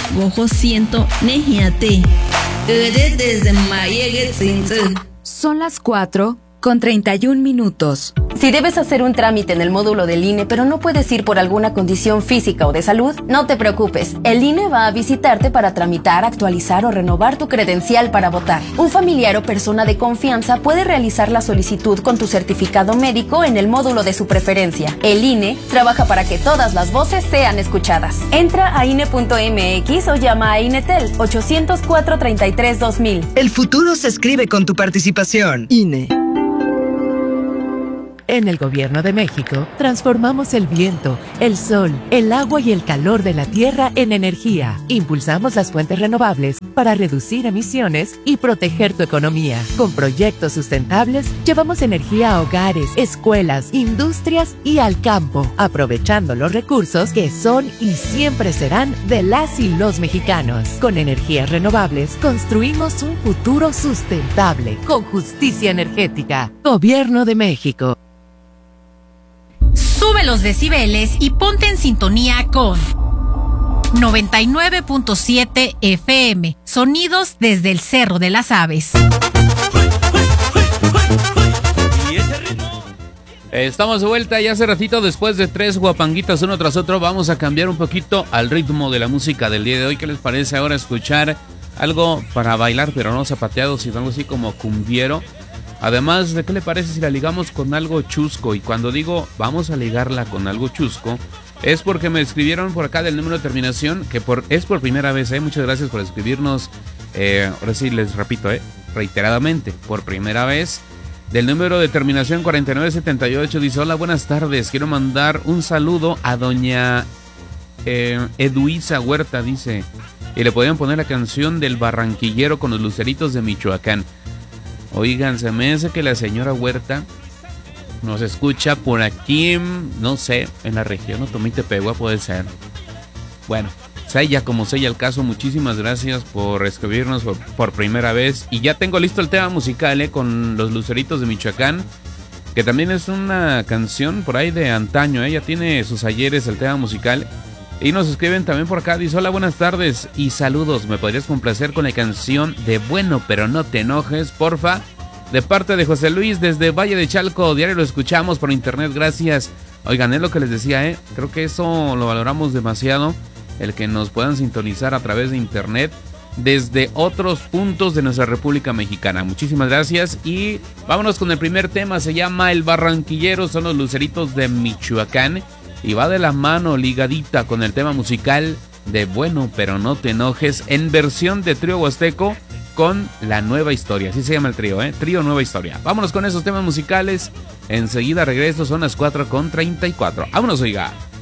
Bojo siento nejiate. Desde Mayege Tzinze. Son las 4:31. Si debes hacer un trámite en el módulo del INE, pero no puedes ir por alguna condición física o de salud, no te preocupes. El INE va a visitarte para tramitar, actualizar o renovar tu credencial para votar. Un familiar o persona de confianza puede realizar la solicitud con tu certificado médico en el módulo de su preferencia. El INE trabaja para que todas las voces sean escuchadas. Entra a INE.mx o llama a INETEL 804-33-2000. El futuro se escribe con tu participación. INE. En el Gobierno de México, transformamos el viento, el sol, el agua y el calor de la tierra en energía. Impulsamos las fuentes renovables para reducir emisiones y proteger tu economía. Con proyectos sustentables, llevamos energía a hogares, escuelas, industrias y al campo, aprovechando los recursos que son y siempre serán de las y los mexicanos. Con energías renovables, construimos un futuro sustentable, con justicia energética. Gobierno de México. Sube los decibeles y ponte en sintonía con 99.7 FM. Sonidos desde el Cerro de las Aves. Estamos de vuelta ya hace ratito, después de 3 guapanguitas uno tras otro. Vamos a cambiar un poquito al ritmo de la música del día de hoy. ¿Qué les parece ahora escuchar algo para bailar, pero no zapateado, sino algo así como cumbiero? Además, ¿de qué le parece si la ligamos con algo chusco? Y cuando digo vamos a ligarla con algo chusco, es porque me escribieron por acá del número de terminación, que es por primera vez, muchas gracias por escribirnos, ahora sí les repito, reiteradamente, por primera vez, del número de terminación 4978, dice: hola, buenas tardes, quiero mandar un saludo a doña Eduisa Huerta, dice, y le podían poner la canción del Barranquillero con los Luceritos de Michoacán. Oigan, se me hace que la señora Huerta nos escucha por aquí, no sé, en la región Otomí-Tepehua puede ser. Bueno, sea como sea el caso, muchísimas gracias por escribirnos por primera vez. Y ya tengo listo el tema musical, con los Luceritos de Michoacán, que también es una canción por ahí de antaño, ya tiene sus ayeres el tema musical. Y nos escriben también por acá, dice: hola, buenas tardes y saludos, ¿me podrías complacer con la canción de Bueno pero no te enojes, porfa? De parte de José Luis desde Valle de Chalco, diario lo escuchamos por internet, gracias. Oigan, es lo que les decía, creo que eso lo valoramos demasiado, el que nos puedan sintonizar a través de internet desde otros puntos de nuestra República Mexicana. Muchísimas gracias y vámonos con el primer tema, se llama El Barranquillero, son los Luceritos de Michoacán. Y va de la mano, ligadita con el tema musical de Bueno pero no te enojes, en versión de Trío Huasteco con La Nueva Historia. Así se llama el trío, Trío Nueva Historia. Vámonos con esos temas musicales. Enseguida regreso, son las 4:34. Vámonos, oiga.